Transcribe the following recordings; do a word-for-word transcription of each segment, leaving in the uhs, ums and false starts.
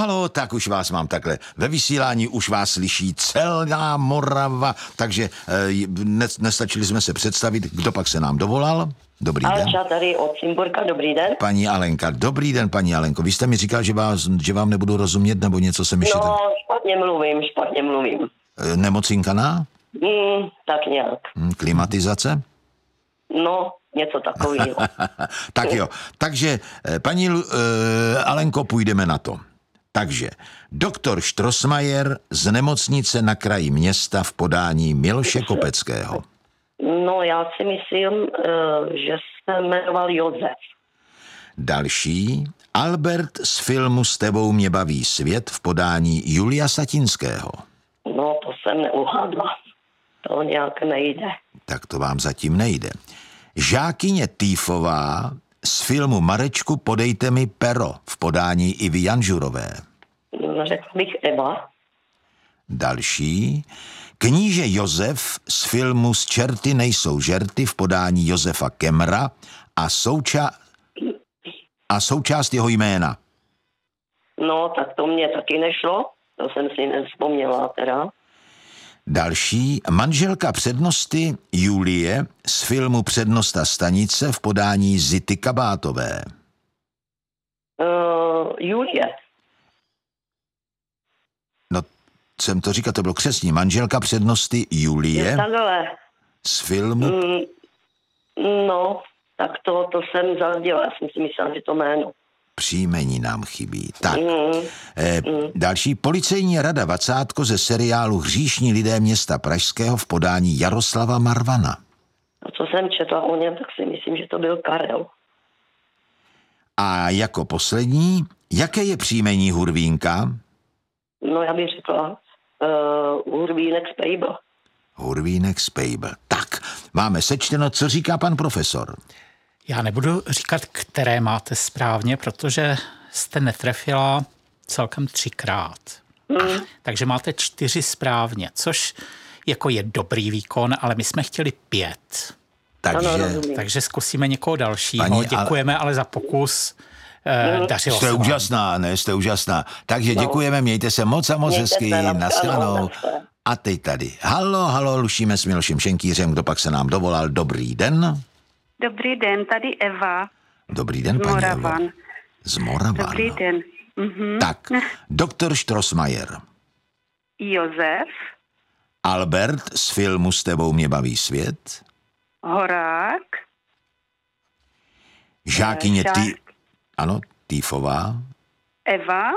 halo, tak už vás mám takhle. Ve vysílání už vás slyší celá Morava, takže e, ne, nestačili jsme se představit, kdo pak se nám dovolal. Dobrý den. Alča tady od Cimburka, dobrý den. Paní Alenka, dobrý den, paní Alenko. Vy jste mi říkal, že, vás, že vám nebudu rozumět, nebo něco jsem ještě... No, tak... špatně mluvím, špatně mluvím. E, nemocinkaná? Mm, tak nějak. Hmm, klimatizace? No, něco takového. Tak jo, takže paní uh, Alenko, půjdeme na to. Takže doktor Strossmayer z nemocnice na kraji města v podání Miloše Kopeckého. No, já si myslím, uh, že se jmenoval Josef. Další, Albert z filmu S tebou mě baví svět v podání Julia Satinského. No, to jsem neuhádla. To nějak nejde. Tak to vám zatím nejde. Žákyně Týfová z filmu Marečku, podejte mi pero v podání Ivy Janžurové. No, řekl bych Eva. Další. Kníže Josef z filmu Z čerty nejsou žerty v podání Josefa Kemra a, souča- a součást jeho jména. No, tak to mě taky nešlo. To jsem si nevzpomněla teda. Další, manželka přednosty Julie z filmu Přednosta stanice v podání Zity Kabátové. Uh, Julie. No, jsem to říkal, to bylo křestní. Manželka přednosty Julie Takhle. z filmu... Mm, no, tak to, to jsem zazděla. Já jsem si myslela, že to jméno. Příjmení nám chybí. Tak, Mm, eh, mm. další, policejní rada Vacátko ze seriálu Hříšní lidé města Pražského v podání Jaroslava Marvana. A co jsem četla o něm, tak si myslím, že to byl Karel. A jako poslední, jaké je příjmení Hurvínka? No, já bych řekla uh, Hurvínek Spejbl. Hurvínek Spejbl. Tak, máme sečteno, co říká pan profesor. Já nebudu říkat, které máte správně, protože jste netrefila celkem třikrát. Hmm. Takže máte čtyři správně, což jako je dobrý výkon, ale my jsme chtěli pět. Takže Ano, rozumím. Takže zkusíme někoho dalšího. Paní, Děkujeme ale... ale za pokus. Eh, dařilo jste se vám. úžasná, ne? Jste úžasná. Takže děkujeme, mějte se moc a moc Mějte hezky, se, nashledanou, nashledanou. nashledanou. A teď tady. Halo, halo, lušíme s Milošem Šenkýřem, kdo pak se nám dovolal. Dobrý den. Dobrý den, tady Eva. Dobrý den, Z paní Moravan. Evo. Z Moravan. Dobrý den. Mhm. Tak, doktor Strossmayer. Josef, Albert z filmu S tebou mě baví svět. Horák, Žákyně Žák. Tý... Ano, Týfová. Eva,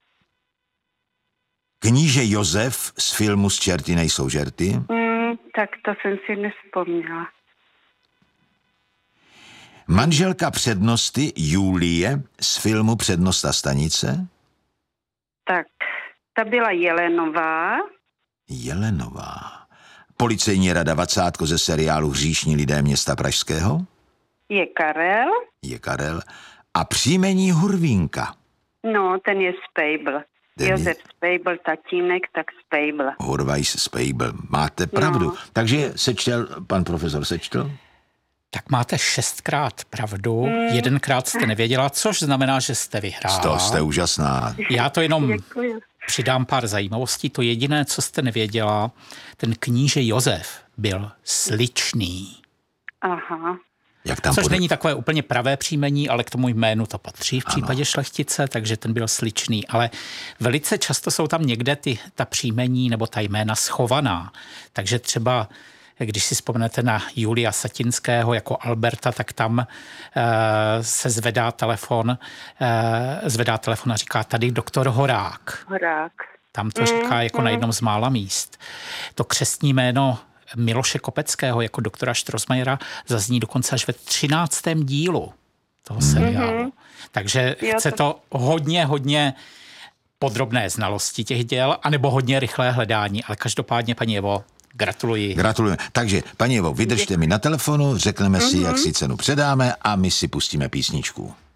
Kníže Josef z filmu Z čerty nejsou žerty. mm, tak to jsem si nespomněla. Manželka přednosty Julie z filmu Přednosta stanice. Tak, ta byla Jelenová, Jelenová. Policejní rada Vacátko ze seriálu Hříšní lidé města Pražského. je Karel, Je Karel. A příjmení Hurvínka. no, ten je Spejbl. Ten je- Josef Spejbl, tatínek, tak Spejbl. Hurvajs Spejbl. Máte pravdu. No. Takže sečtel, pan profesor sečtel? Tak máte šestkrát pravdu, jedenkrát jste nevěděla, což znamená, že jste vyhrála. To jste úžasná. Já to jenom Děkuji. přidám pár zajímavostí. To jediné, co jste nevěděla, ten kníže Josef byl sličný. Aha, Jak tam Což pode... není takové úplně pravé příjmení, ale k tomu jménu to patří v případě šlechtice, takže ten byl sličný. Ale velice často jsou tam někde ty, ta příjmení nebo ta jména schovaná. Takže třeba, když si vzpomenete na Julia Satinského jako Alberta, tak tam e, se zvedá telefon, e, zvedá telefon a říká tady doktor Horák. Horák. Tam to říká jako na jednom z mála míst. To křestní jméno Miloše Kopeckého jako doktora Strossmayera zazní dokonce až ve třináctém dílu toho seriálu. Mm-hmm. Takže Jo, chce to- to hodně, hodně podrobné znalosti těch děl, anebo hodně rychlé hledání. Ale každopádně, paní Evo, gratuluji. Gratulujeme. Takže, paní Evo, vydržte mi na telefonu, řekneme si, jak si cenu předáme a my si pustíme písničku.